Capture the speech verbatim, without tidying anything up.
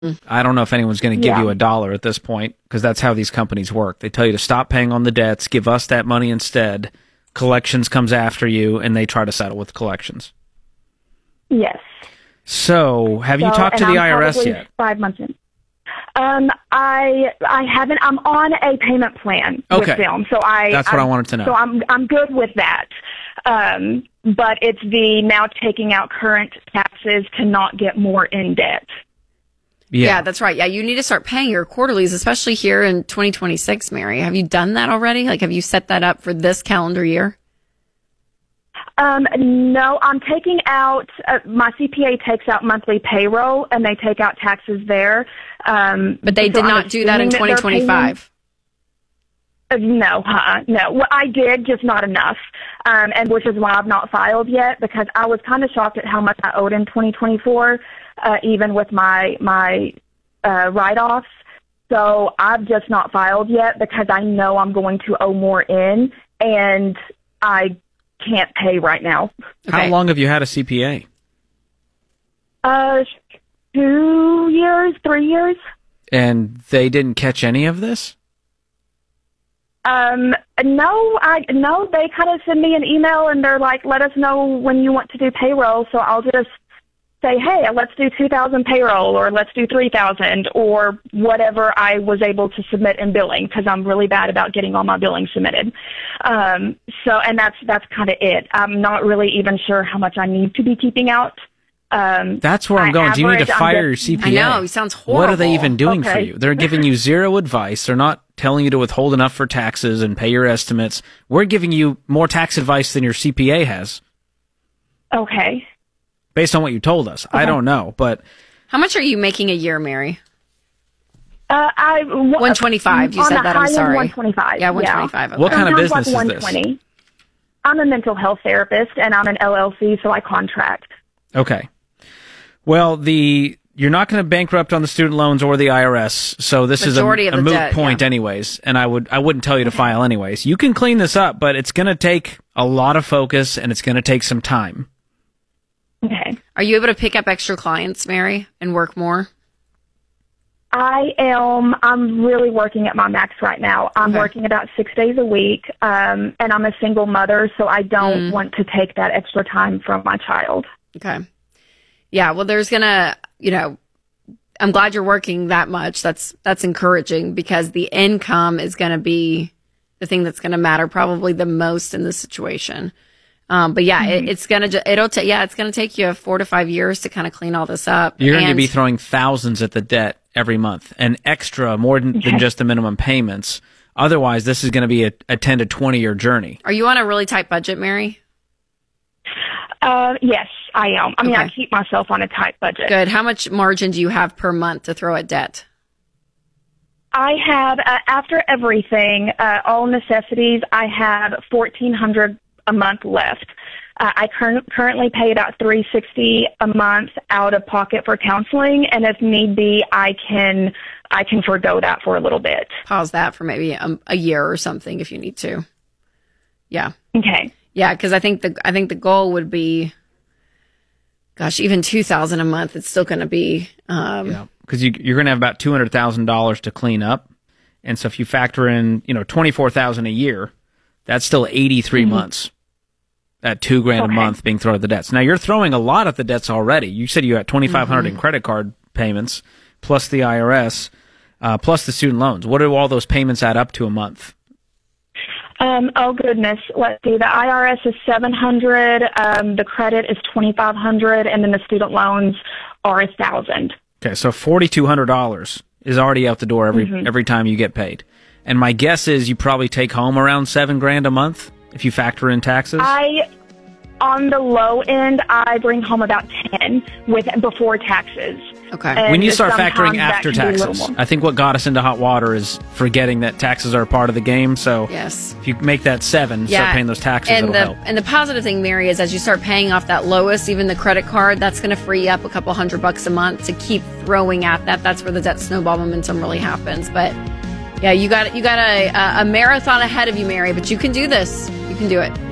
I don't know if anyone's going to give Yeah. you a dollar at this point, because that's how these companies work. They tell you to stop paying on the debts, give us that money instead. Collections comes after you, and they try to settle with collections. Yes. So, have you So- talked to and the I'm I R S probably yet? Five months in. Um, I I haven't. I'm on a payment plan Okay. with them, so I. That's what I wanted to know. So I'm I'm good with that. Um, but it's the now taking out current taxes to not get more in debt. Yeah. Yeah, that's right. Yeah, you need to start paying your quarterlies, especially here in twenty twenty-six, Mary. Have you done that already? Like, have you set that up for this calendar year? Um, no, I'm taking out, uh, my C P A takes out monthly payroll and they take out taxes there. Um, But they so did I'm not do that in assuming twenty twenty-five. they're paying- Uh, no, uh, no. Well, I did, just not enough. Um, and which is why I've not filed yet, because I was kind of shocked at how much I owed in twenty twenty-four, uh, even with my, my, uh, write-offs. So I've just not filed yet because I know I'm going to owe more in, and I can't pay right now. How Okay. long have you had a C P A? Uh, two years, three years. And they didn't catch any of this? Um, no, I no. They kind of send me an email and they're like, "Let us know when you want to do payroll." So I'll just say, "Hey, let's do two thousand payroll, or let's do three thousand, or whatever I was able to submit in billing," because I'm really bad about getting all my billing submitted. Um, so, and that's that's kind of it. I'm not really even sure how much I need to be keeping out. Um, That's where I'm my going. Do you need to average, I'm fire just- your C P A? I know, he sounds What are they horrible. even doing for Okay. you? They're giving you zero advice. They're not telling you to withhold enough for taxes and pay your estimates. We're giving you more tax advice than your C P A has, Okay. based on what you told us. I don't know, but How much are you making a year, Mary? Uh, I one twenty-five. You on said the that. I'm high end, sorry. one twenty-five. Yeah, one twenty-five. What kind of Sometimes business is like this? one twenty. I'm a mental health therapist, and I'm an L L C, so I contract. okay. Well, the you're not going to bankrupt on the student loans or the I R S, so this Majority is a, of a the moot debt, point yeah. anyways, and I would I wouldn't tell you to file anyways. You can clean this up, but it's going to take a lot of focus and it's going to take some time. Okay. Are you able to pick up extra clients, Mary, and work more? I am. I'm really working at my max right now. I'm Okay. working about six days a week, um, and I'm a single mother, so I don't Mm. want to take that extra time from my child. Okay. Yeah, well, there's gonna, you know, I'm glad you're working that much. That's that's encouraging, because the income is going to be the thing that's going to matter probably the most in this situation. Um, but yeah, it, it's gonna ju- it'll take yeah it's gonna take you four to five years to kind of clean all this up. You're going to And- be throwing thousands at the debt every month, and extra more than, than just the minimum payments. Otherwise, this is going to be a, a ten to twenty year journey. Are you on a really tight budget, Mary? Uh, yes, I am. I mean, I Okay. keep myself on a tight budget. Good. How much margin do you have per month to throw at debt? I have, uh, after everything, uh, all necessities, I have fourteen hundred a month left. Uh, I cur- currently pay about three sixty a month out of pocket for counseling, and if need be, I can I can forgo that for a little bit. Pause that for maybe a, a year or something if you need to. Yeah. Okay. Yeah, because I think the I think the goal would be, gosh, even two thousand a month. It's still going to be. Um, Yeah, because you, you're going to have about two hundred thousand dollars to clean up, and so if you factor in, you know, twenty four thousand a year, that's still eighty three months. At two grand Okay. a month being thrown at the debts. Now you're throwing a lot at the debts already. You said you had twenty five hundred Mm-hmm. in credit card payments, plus the I R S, uh, plus the student loans. What do all those payments add up to a month? Um, oh goodness, let's see. The I R S is seven hundred. Um, the credit is twenty five hundred, and then the student loans are a thousand. Okay, so forty two hundred dollars is already out the door every Mm-hmm. every time you get paid. And my guess is you probably take home around seven grand a month if you factor in taxes. I, on the low end, I bring home about ten with before taxes. okay. And when you start sometimes factoring that after can be a little taxes, more. I think what got us into hot water is forgetting that taxes are a part of the game. So Yes. if you make that seven, start paying those taxes, and it'll the help. and the positive thing, Mary, is as you start paying off that lowest, even the credit card, that's going to free up a couple hundred bucks a month to keep throwing at that. That's where the debt snowball momentum really happens. But yeah, you got you got a a marathon ahead of you, Mary. But you can do this. You can do it.